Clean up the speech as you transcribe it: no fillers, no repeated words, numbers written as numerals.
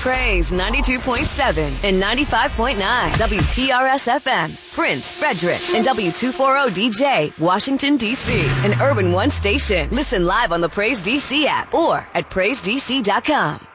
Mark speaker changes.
Speaker 1: Praise 92.7 and 95.9 WPRS FM, Prince, Frederick, and W240DJ, Washington, D.C. An Urban One station. Listen live on the Praise DC app or at PraiseDC.com.